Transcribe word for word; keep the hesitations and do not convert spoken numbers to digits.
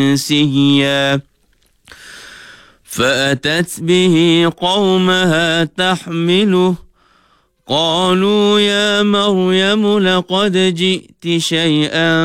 سِهْيًا فأتت به قومها تحمله قالوا يا مريم لقد جئت شيئا